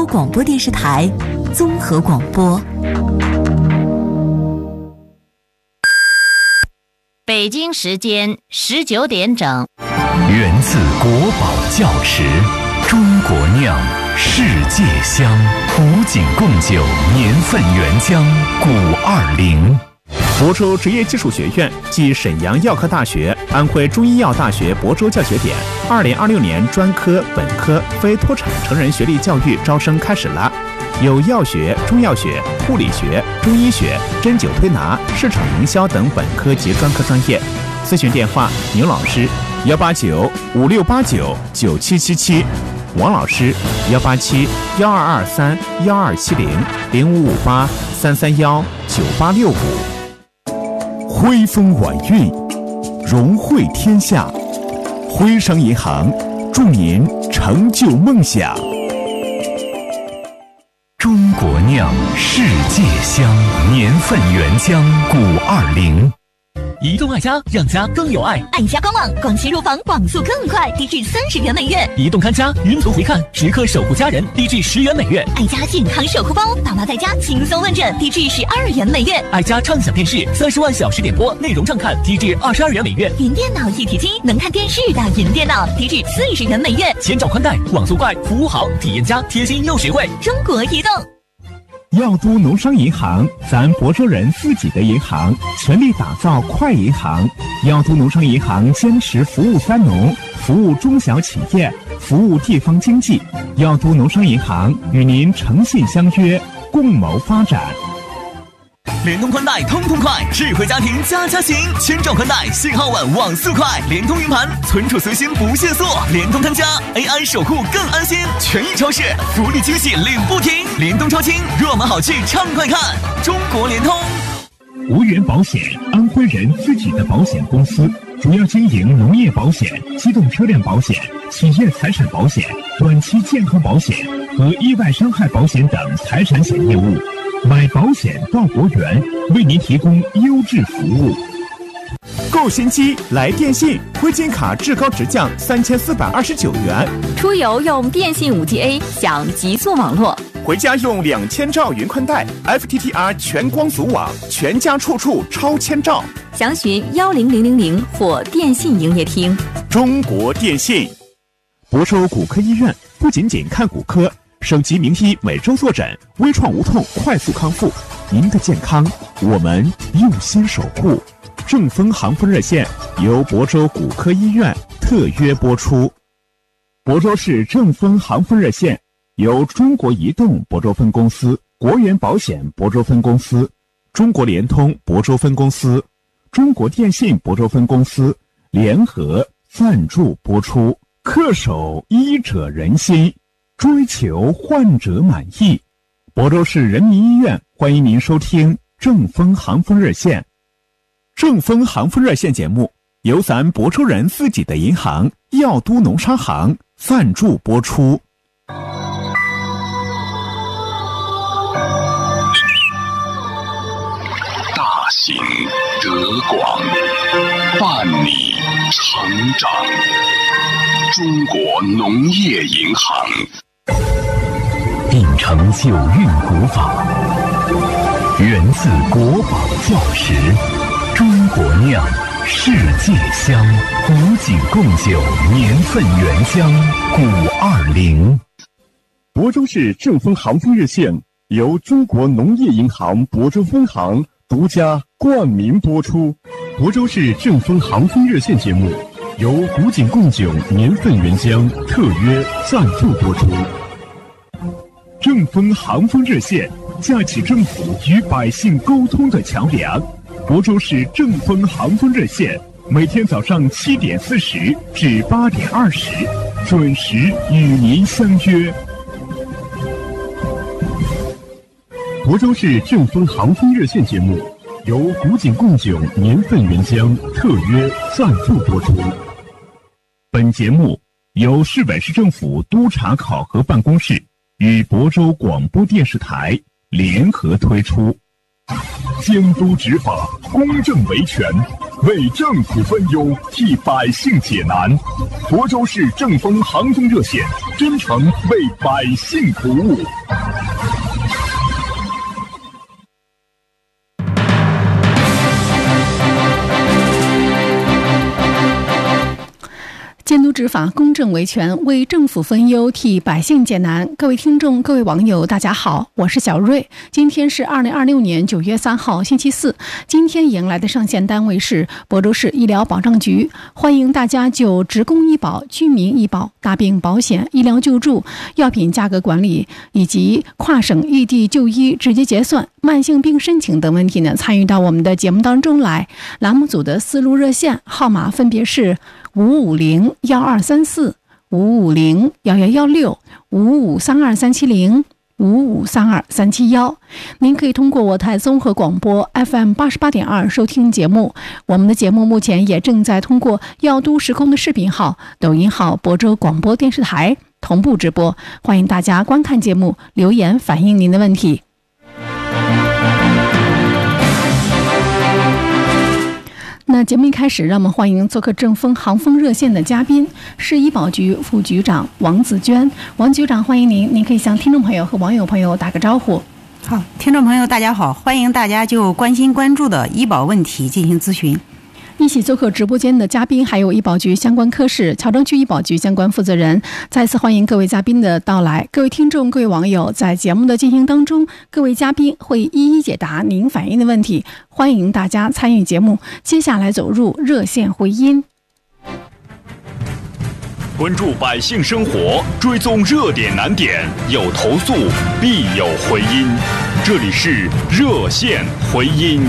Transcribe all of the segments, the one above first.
州广播电视台综合广播。 北京时间19点整。 源自国宝窖池，中国酿，世界香，古井贡酒年份原浆520。 亳州职业技术学院暨沈阳药科大学、安徽中医药大学亳州教学点2026年专科、本科非脱产成人学历教育招生开始了，有药学、中药学、护理学、中医学、针灸推拿、市场营销等本科及专科专业。咨询电话：牛老师18956899777，王老师187-1223-1270-0558-331-9865。 辉风晚运，荣汇天下。徽商银行祝您成就梦想。 中国酿，世界香，年份原浆520。 移动爱家，让家更有爱。 爱家官网，广西入房，网速更快，低至30元每月。 移动看家，云图回看，时刻守护家人，低至10元每月。 爱家健康守护包，爸妈在家轻松问诊，低至12元每月。 爱家畅享电视，30万小时点播，内容畅看，低至22元每月。 云电脑一体机，能看电视的云电脑，低至40元每月。 千兆宽带，网速快，服务好，体验佳，贴心又实惠。 中国移动。 药都农商银行，咱亳州人自己的银行，全力打造快银行。药都农商银行坚持服务三农，服务中小企业，服务地方经济。药都农商银行与您诚信相约，共谋发展。 联通宽带通通快，智慧家庭家家行，千兆宽带，信号稳，网速快，联通云盘，存储随心不限速，联通看家 AI 守护更安心，权益超市福利惊喜领不停，联通超轻，热门好趣畅快看，中国联通。 无源保险，安徽人自己的保险公司，主要经营农业保险、机动车辆保险、企业财产保险、短期健康保险和意外伤害保险等财产险业务。买保险到国源，为您提供优质服务。购新机来电信，挥金卡至高直降3429元。 出游用电信5G A 享极速网络， 回家用2000兆云宽带 FTTR 全光阻网，全家处处超千兆。 详询10000或电信营业厅。 中国电信。亳州骨科医院不仅仅看骨科，省级名医每周坐诊，微创无痛快速康复。您的健康，我们用心守护。正风航风热线由亳州骨科医院特约播出。亳州市正风航风热线由中国移动亳州分公司、国源保险亳州分公司、中国联通亳州分公司、中国电信亳州分公司联合赞助播出。恪守医者仁心，追求患者满意。亳州市人民医院欢迎您收听正风航风热线。正风航风热线节目由咱亳州人自己的银行药都农商行赞助播出。 大行德广，伴你成长。中国农业银行秉承九韵古法，源自国宝窖池，中国酿，世界香，古井贡酒年份原浆520。 亳州市正风航风热线由中国农业银行亳州分行独家冠名播出。亳州市正风航风热线节目由古井贡酒年份原浆特约赞助播出。正风航风热线架起政府与百姓沟通的桥梁。亳州市正风航风热线每天早上7点40至8点20准时与您相约。亳州市正风航风热线节目由古井贡酒年份原浆特约赞助播出。本节目由市委市政府督察考核办公室与亳州广播电视台联合推出。 监督执法，公正维权，为政府分忧，替百姓解难。亳州市正风航空热线，真诚为百姓服务。 监督执法，公正维权，为政府分忧，替百姓解难。各位听众，各位网友，大家好，我是小瑞。今天是2026年9月3号，星期四。今天迎来的上线单位是亳州市医疗保障局，欢迎大家就职工医保、居民医保、大病保险、医疗救助、药品价格管理以及跨省异地就医直接结算、慢性病申请等问题呢，参与到我们的节目当中来。栏目组的思路热线号码分别是550-1234、550-1116、5532370、5532371。您可以通过我台综合广播 FM 88.2收听节目。我们的节目目前也正在通过药都时空的视频号、抖音号、亳州广播电视台同步直播，欢迎大家观看节目，留言反映您的问题。那节目一开始，让我们欢迎做客正风航风热线的嘉宾，市医保局副局长王子娟。王局长，欢迎您，您可以向听众朋友和网友朋友打个招呼。 好，听众朋友大家好，欢迎大家就关心关注的医保问题进行咨询。 一起做客直播间的嘉宾还有医保局相关科室、乔庄区医保局相关负责人。再次欢迎各位嘉宾的到来。各位听众、各位网友，在节目的进行当中，各位嘉宾会一一解答您反映的问题，欢迎大家参与节目。接下来走入热线回音， 关注百姓生活，追踪热点难点，有投诉必有回音。这里是热线回音。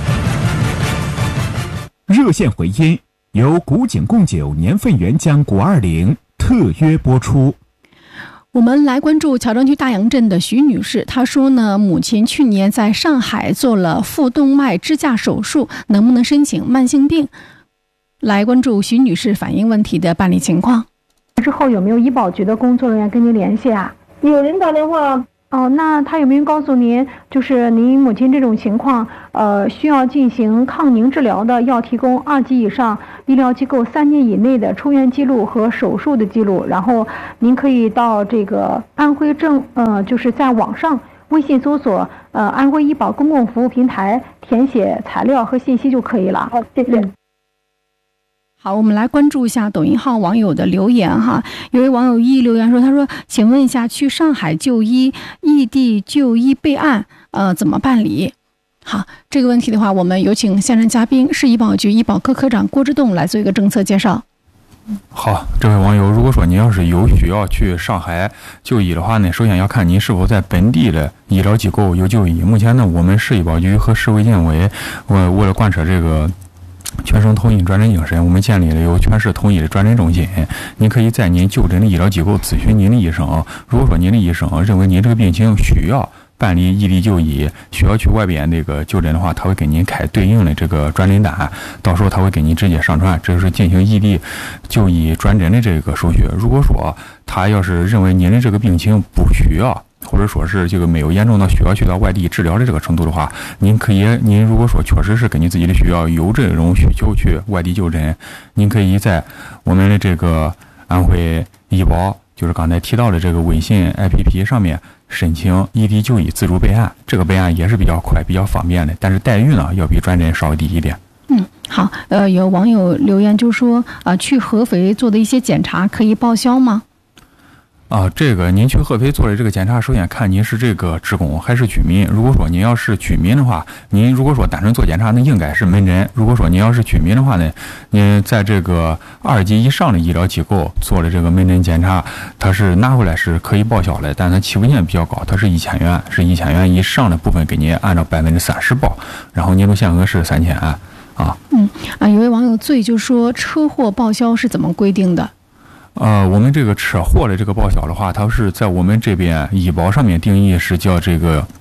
热线回音由古井贡酒年份原浆520特约播出。 我们来关注乔庄区大洋镇的徐女士，她说呢，母亲去年在上海做了腹动脉支架手术，能不能申请慢性病？来关注徐女士反映问题的办理情况。 之后有没有医保局的工作人员跟您联系啊？ 有人打电话。 哦，那他有没有告诉您，就是您母亲这种情况，需要进行抗凝治疗的，要提供2级以上医疗机构3年以内的出院记录和手术的记录，然后您可以到这个安徽就是在网上微信搜索安徽医保公共服务平台，填写材料和信息就可以了。 好，谢谢。 好，我们来关注一下抖音号网友的留言哈。有位网友留言说，他说，请问一下，去上海就医、异地就医备案，怎么办理？好，这个问题的话，我们有请现任嘉宾市医保局医保科科长郭志栋来做一个政策介绍。 好，这位网友，如果说您要是有需要去上海就医的话呢，首先要看您是否在本地的医疗机构有就医。目前呢，我们市医保局和市卫健委，为了贯彻这个全省统一转诊精神，我们建立了有全市统一的转诊中心。您可以在您就诊的医疗机构咨询您的医生，如果说您的医生认为您这个病情需要办理异地就医，需要去外边那个就诊的话，他会给您开对应的这个转诊单，到时候他会给您直接上传，这是进行异地就医转诊的这个手续。如果说他要是认为您的这个病情不需要，或者说是这个没有严重到需要去到外地治疗的这个程度的话，您如果说确实是根据自己的需要有这种需求去外地就诊，您可以在我们的这个安徽医保，就是刚才提到的这个微信 APP 上面申请异地就医自主备案，这个备案也是比较快、比较方便的，但是待遇呢要比转诊稍微低一点。 好，有网友留言就说，去合肥做的一些检查可以报销吗？ 这个您去合肥做的这个检查，首先看您是这个职工还是居民。如果说您要是居民的话，您如果说单纯做检查，那应该是门诊。如果说您要是居民的话呢，您在这个2级以上的医疗机构做的这个门诊检查，它是拿回来是可以报销的，但它起步线比较高，它是1000元，是1000元以上的部分给您按照30%报，然后年度限额是3000啊。 有位网友醉就说，车祸报销是怎么规定的？ 我们这个车祸的这个报销的话，它是在我们这边医保上面定义是叫这个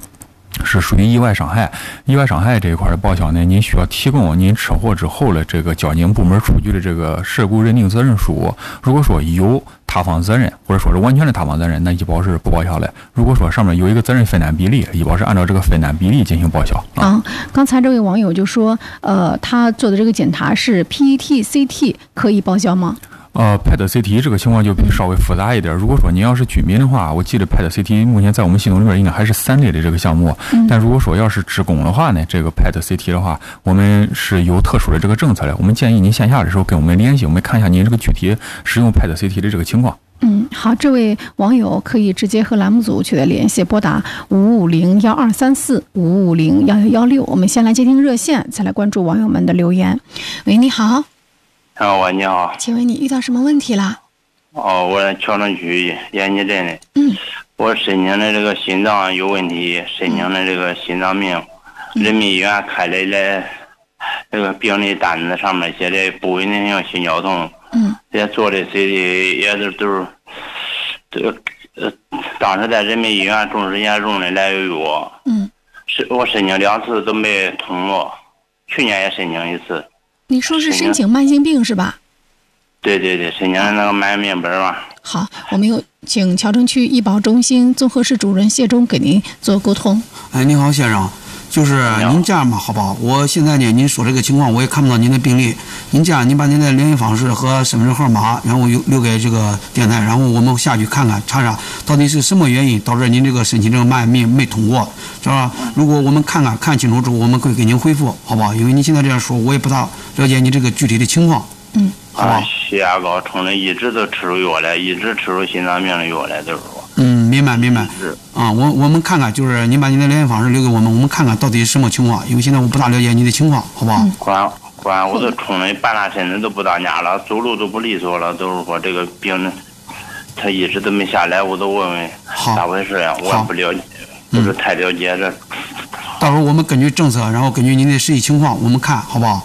是属于意外伤害。意外伤害这一块的报销呢，您需要提供您车祸之后的这个交警部门出具的这个事故认定责任书。如果说有他方责任，或者说是完全的他方责任，那医保是不报销的。如果说上面有一个责任分担比例，医保是按照这个分担比例进行报销。 刚才这位网友就说，他做的这个检查是 PET-CT 可以报销吗 ？PET-CT 这个情况就稍微复杂一点。如果说您要是居民的话，我记得 PET-CT 目前在我们系统里面应该还是3类的这个项目。但如果说要是职工的话呢，这个 PET-CT 的话，我们是有特殊的这个政策的。我们建议您线下的时候跟我们联系，我们看一下您这个具体使用 PET-CT 的这个情况。 好，这位网友可以直接和栏目组取得联系，拨打5501234 5501116。我们先来接听热线，再来关注网友们的留言。喂，你好。 喂，你好， 请问你遇到什么问题了？ 我谯城区延吉镇的。我申请的这个心脏有问题，申请的这个心脏病，人民医院开了这个病历单子上面写的不稳定性心绞痛。也做的 CT 也都是当时在人民医院重视严重的来有药。我申请2次都没通过，去年也申请1次。 你说是申请慢性病是吧？ 对，申请那个慢性病本吧。 好，我们有请谯城区医保中心综合室主任谢忠给您做沟通。 你好，先生，就是您这样吧，好不好？我现在呢，您说这个情况我也看不到您的病历，您这样，您把您的联系方式和身份证号码，然后留给这个电台，然后我们下去看看查查到底是什么原因导致您这个申请这个慢性病没通过，是吧？如果我们看清楚之后，我们会给您回复，好不好？因为你现在这样说，我也不大了解你这个具体的情况。好吧。 血压高冲的一直都吃入药了，一直吃入心脏病的药了，都是我。 明白。我们看看，就是您把您的联系方式留给我们看看到底是什么情况，因为现在我不大了解你的情况，好不好？ 管我都冲的半拉身子都不到家了，走路都不利索了，都是说这个病他一直都没下来，我都问咋回事呀？我也不了解，不是太了解这。 到时候我们根据政策，然后根据您的实际情况，我们看好不好？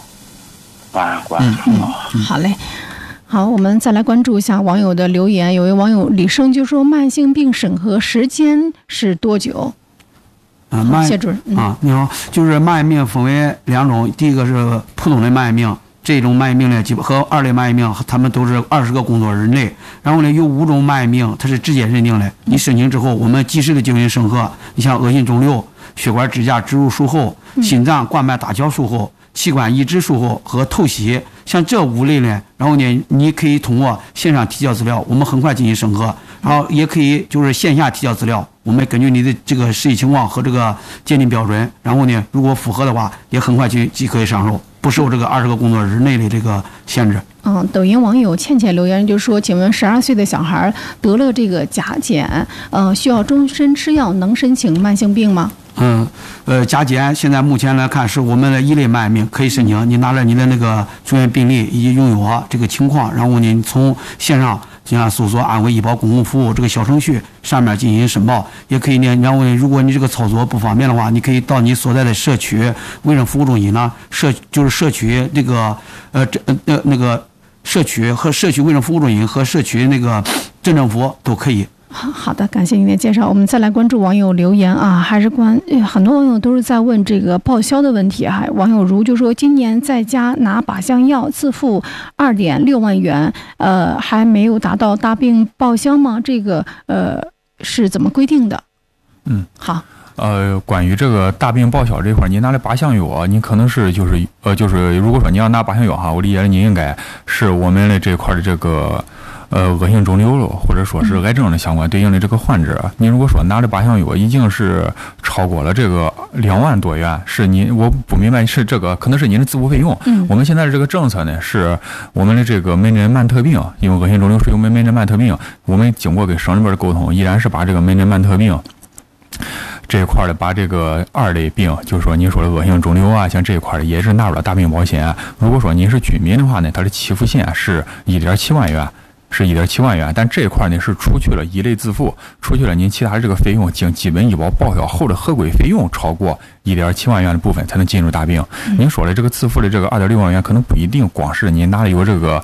好嘞。好，我们再来关注一下网友的留言。有位网友李生就说，慢性病审核时间是多久？谢主任。 你好，就是慢性病分为2种，第一个是普通的慢性病，这种慢性病呢，和2类慢性病，他们都是20个工作日内。然后呢，有5种慢性病，它是直接认定的。你申请之后，我们及时的进行审核。你像恶性肿瘤、血管支架植入术后、心脏冠脉搭桥术后、器官移植术后和透析，像这5类呢，然后呢，你可以通过线上提交资料，我们很快进行审核，然后也可以就是线下提交资料，我们根据你的这个实际情况和这个鉴定标准，然后呢，如果符合的话，也很快即可以上手，不受这个20个工作日内的这个限制。 抖音网友倩倩留言就说，请问12岁的小孩得了这个甲减，需要终身吃药，能申请慢性病吗？ 甲减现在目前来看是我们的1类慢性病，可以申请。你拿着你的那个住院病历以及用药这个情况，然后你从线上搜索安徽医保公共服务这个小程序上面进行申报，也可以呢。然后如果你这个操作不方便的话，你可以到你所在的社区卫生服务中心呢，社区那个那个社区和社区卫生服务中心和社区那个镇政府都可以。 好的，感谢您的介绍。我们再来关注网友留言啊，还是很多网友都是在问这个报销的问题啊。网友如就说，今年在家拿靶向药自付2.6万元，还没有达到大病报销吗？这个是怎么规定的？好。 关于这个大病报销这块，您拿的靶向药，你可能是就是如果说你要拿靶向药哈，我理解你应该是我们的这块的这个恶性肿瘤或者说是癌症的相关对应的这个患者，你如果说拿的靶向药已经是超过了这个2万多元，是我不明白是这个可能是您的自付费用。我们现在的这个政策呢，是我们的这个门诊慢特病，因为恶性肿瘤属于我们门诊慢特病，我们经过跟省里边的沟通，依然是把这个门诊慢特病这一块的把这个2类病，就是说您说的恶性肿瘤啊，像这一块的也是纳入了大病保险。如果说您是居民的话呢，它的起付线是1.7万元，但这一块呢是除去了1类自付，除去了您其他的这个费用，经基本医保报销后的合规费用超过1.7万元的部分才能进入大病。您说的这个自付的这个2.6万元，可能不一定光是您拿的有这个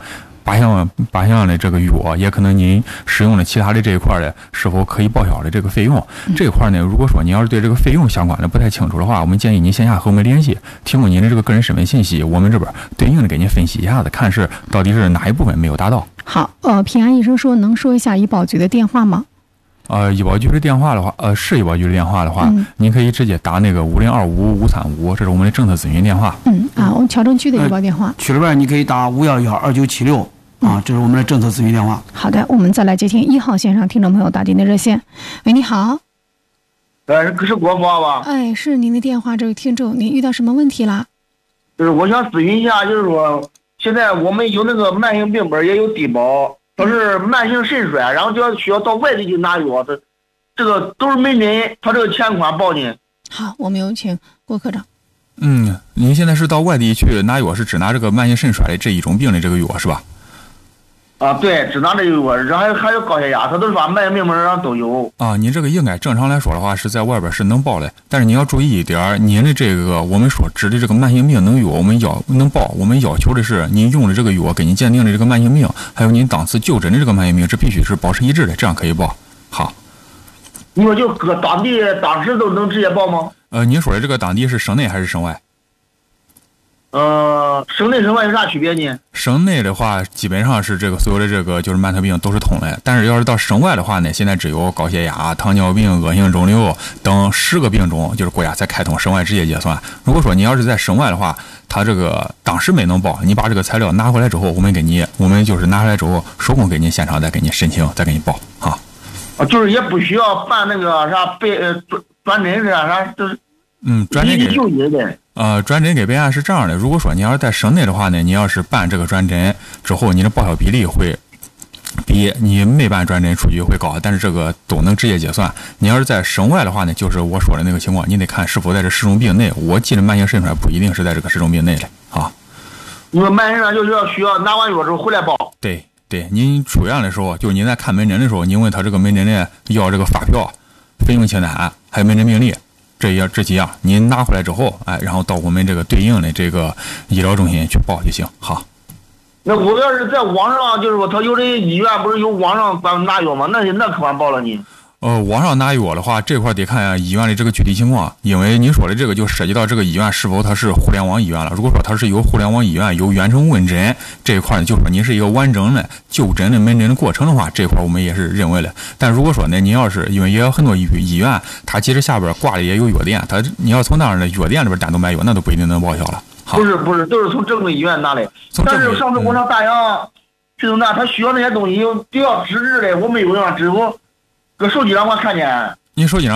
靶向的这个药，也可能您使用了其他的这一块的，是否可以报销的这个费用？这一块呢，如果说您要是对这个费用相关的不太清楚的话，我们建议您线下和我们联系，提供您的这个个人身份信息，我们这边对应的给您分析一下子，看是到底是哪一部分没有达到。 好，平安医生说能说一下医保局的电话吗？ 医保局的电话的话，市医保局的电话的话，您可以直接打那个50255535，这是我们的政策咨询电话。 我们桥城区的医保电话。 区里边你可以打5112976这是我们的政策咨询电话。 好的，我们再来接听1号线上听众朋友打进的热线。喂，你好。 是国华吧？ 哎，是您的电话，这位听众，您遇到什么问题了？ 就是我想咨询一下，就是说现在我们有那个慢性病本，也有低保。他是慢性肾衰，然后就需要到外地去拿药，这个都是没人，他这个钱款报呢。 好，我们有请郭科长。 您现在是到外地去拿药，是只拿这个慢性肾衰的这一种病的这个药是吧？ 对，只拿这个药，然后还有高血压，他都说慢性病本上都有。 您这个应该正常来说的话是在外边是能报的，但是你要注意一点，您的这个我们所指的这个慢性病能有，我们能报，我们要求的是您用的这个药给您鉴定的这个慢性病，还有您当次就诊的这个慢性病，这必须是保持一致的，这样可以报。好， 你说就搁当时都能直接报吗？ 您说的这个当地是省内还是省外？ 省内省外有啥区别呢？ 省内的话，基本上是这个所有的这个就是慢特病都是通的，但是要是到省外的话呢，现在只有高血压、糖尿病、恶性肿瘤等10个病种，就是国家才开通省外直接结算。如果说你要是在省外的话，他这个当时没能报，你把这个材料拿回来之后，我们就是拿回来之后手工给您现场再给您申请，再给您报啊。 就是也不需要办那个啥转诊是啥，就是转诊给就医的。 转诊给备案是这样的，如果说你要是在省内的话呢，你要是办这个转诊之后，你的报销比例会比你没办转诊出去会高，但是这个都能直接结算。你要是在省外的话呢，就是我说的那个情况，你得看是否在这10种病内。我记得慢性肾衰不一定是在这个10种病内的啊。 因为慢性肾就是需要拿完药之后回来报。 对，您出院的时候，就您在看门诊的时候，您问他这个门诊的要这个发票、费用清单，还有门诊病历。这几样您拿回来之后，然后到我们这个对应的这个医疗中心去报就行。好， 那我要是在网上，就是说他有的医院不是有网上拿药吗？那可完报了你。 网上拿药的话，这块得看医院的这个具体情况，因为您说的这个就涉及到这个医院是否它是互联网医院了。如果说它是有互联网医院，有远程问诊这一块呢，就说您是一个完整的就诊的门诊的过程的话，这块我们也是认为的。但如果说呢，您要是因为也有很多医院，它其实下边挂的也有药店，你要从那儿的药店里边单独买药，那都不一定能报销了。 不是，都是从正规医院拿的。但是上次我上大洋去那，他需要那些东西都要纸质的，我没有让纸，我搁手机上我看见。 您手机上